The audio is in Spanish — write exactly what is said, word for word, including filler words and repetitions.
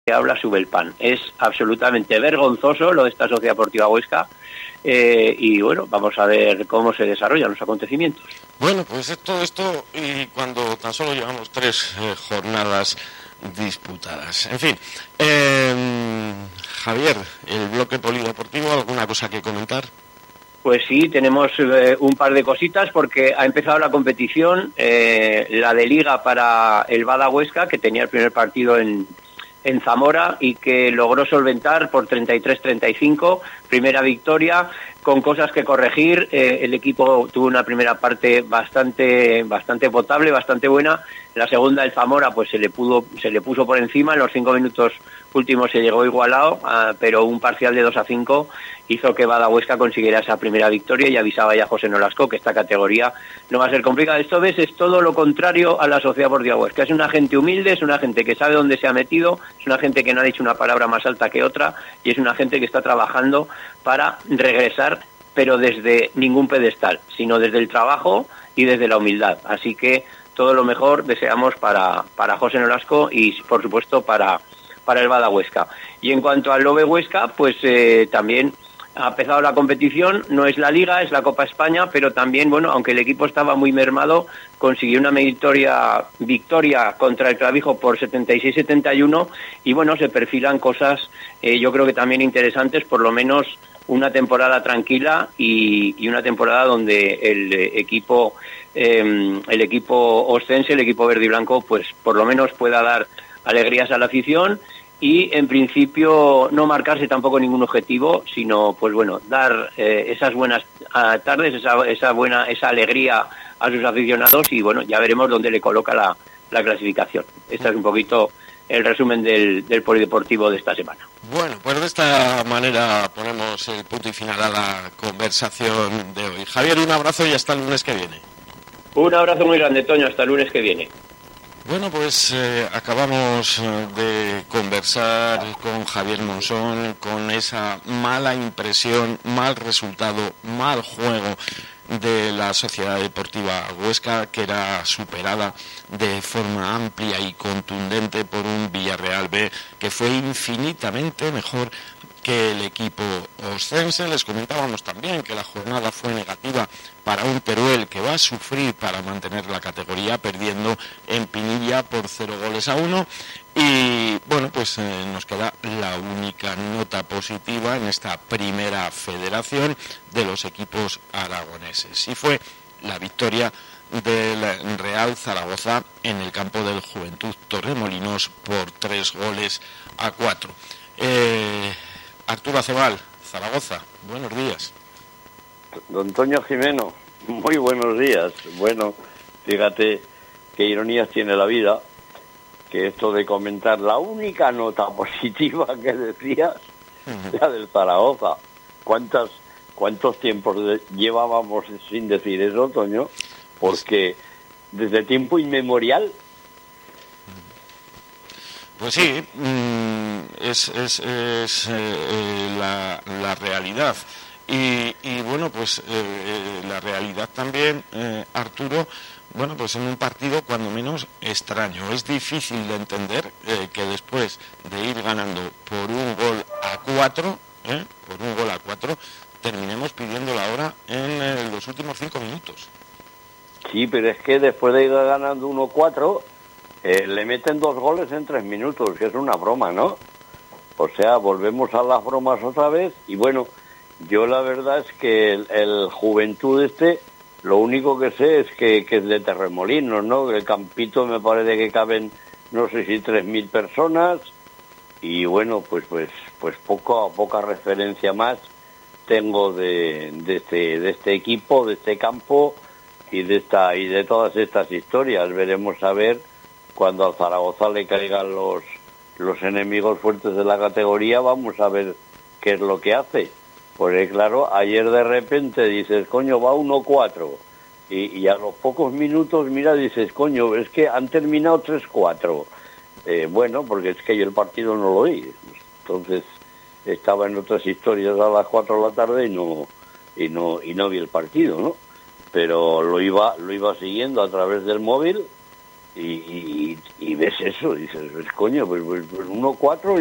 que habla sube el pan. Es absolutamente vergonzoso lo de esta Sociedad Deportiva Huesca. Eh, y bueno, vamos a ver cómo se desarrollan los acontecimientos. Bueno, pues es todo esto y cuando tan solo llevamos tres eh, jornadas disputadas. En fin, eh, Javier, el bloque polideportivo, ¿alguna cosa que comentar? Pues sí, tenemos eh, un par de cositas porque ha empezado la competición, eh, la de Liga para el Bada Huesca, que tenía el primer partido en, en Zamora y que logró solventar por treinta y tres treinta y cinco, primera victoria, con cosas que corregir. Eh, el equipo tuvo una primera parte bastante bastante potable, bastante buena. La segunda, el Zamora, pues se le pudo se le puso por encima. En los cinco minutos últimos se llegó igualado, uh, pero un parcial de dos a cinco hizo que Bada Huesca consiguiera esa primera victoria y avisaba ya José Nolasco que esta categoría no va a ser complicada. Esto, ves, es todo lo contrario a la Sociedad Deportiva Huesca. Es una gente humilde, es una gente que sabe dónde se ha metido, es una gente que no ha dicho una palabra más alta que otra y es una gente que está trabajando para regresar, pero desde ningún pedestal, sino desde el trabajo y desde la humildad. Así que todo lo mejor deseamos para, para José Nolasco y, por supuesto, para, para el Bada Huesca. Y en cuanto al Lobe Huesca, pues eh, también ha empezado la competición, no es la Liga, es la Copa España, pero también, bueno, aunque el equipo estaba muy mermado, consiguió una victoria, victoria contra el Clavijo por setenta y seis setenta y uno y, bueno, se perfilan cosas, eh, yo creo que también interesantes, por lo menos una temporada tranquila y, y una temporada donde el eh, equipo eh, el equipo oscense, el equipo verde y blanco, pues por lo menos pueda dar alegrías a la afición y en principio no marcarse tampoco ningún objetivo, sino pues bueno, dar eh, esas buenas uh, tardes, esa, esa buena esa alegría a sus aficionados y bueno, ya veremos dónde le coloca la, la clasificación. Este es un poquito el resumen del, del polideportivo de esta semana. Bueno, pues de esta manera ponemos el punto y final a la conversación de hoy. Javier, un abrazo y hasta el lunes que viene. Un abrazo muy grande, Toño, hasta el lunes que viene. Bueno, pues eh, acabamos de conversar con Javier Monzón, con esa mala impresión, mal resultado, mal juego de la Sociedad Deportiva Huesca, que era superada de forma amplia y contundente por un Villarreal B que fue infinitamente mejor que el equipo oscense. Les comentábamos también que la jornada fue negativa para un Teruel que va a sufrir para mantener la categoría, perdiendo en Pinilla por cero goles a uno. Y bueno, pues eh, nos queda la única nota positiva en esta primera federación de los equipos aragoneses. Y fue la victoria del Real Zaragoza en el campo del Juventud Torremolinos por tres goles a cuatro. Eh, Arturo Acebal, Zaragoza, buenos días. Don Toño Jimeno, muy buenos días. Bueno, fíjate qué ironías tiene la vida, que esto de comentar la única nota positiva que decías, uh-huh. la del Zaragoza. ¿Cuántas, cuántos tiempos de, llevábamos sin decir eso, Toño? Porque desde tiempo inmemorial. Pues sí, es, es, es eh, la, la realidad. Y, y bueno, pues eh, la realidad también, eh, Arturo, bueno, pues en un partido cuando menos extraño. Es difícil de entender eh, que después de ir ganando por un gol a cuatro, eh, por un gol a cuatro, terminemos pidiendo la hora en eh, los últimos cinco minutos. Sí, pero es que después de ir ganando uno cuatro... Eh, le meten dos goles en tres minutos, que es una broma, ¿no? O sea, volvemos a las bromas otra vez. Y bueno, yo la verdad es que el, el Juventud este, lo único que sé es que, que es de Torremolinos, ¿no? El campito me parece que caben, no sé si tres mil personas. Y bueno, pues pues pues poco, poca referencia más tengo de, de, este, de este equipo, de este campo y de, esta, y de todas estas historias. Veremos a ver cuando al Zaragoza le caigan los, los enemigos fuertes de la categoría, vamos a ver qué es lo que hace. Porque claro, ayer de repente dices, coño, va uno cuatro. Y, y a los pocos minutos, mira, dices, coño, es que han terminado tres cuatro. Eh, bueno, porque es que yo el partido no lo vi. Entonces, estaba en otras historias a las cuatro de la tarde y no, y no, y no vi el partido, ¿no? Pero lo iba, lo iba siguiendo a través del móvil. y, y, y ves eso, dices, pues coño, pues, pues, pues uno cuatro